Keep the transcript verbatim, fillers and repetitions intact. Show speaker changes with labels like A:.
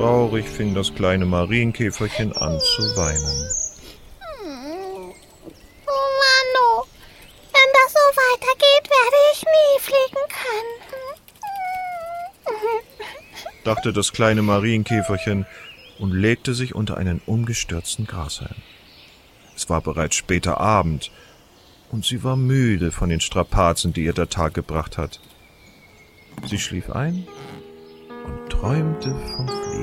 A: Traurig fing das kleine Marienkäferchen an zu weinen.
B: Oh Mann, oh. Wenn das so weitergeht, werde ich nie fliegen können,
A: dachte das kleine Marienkäferchen und legte sich unter einen umgestürzten Grashalm. Es war bereits später Abend, und sie war müde von den Strapazen, die ihr der Tag gebracht hat. Sie schlief ein und träumte vom Fliegen.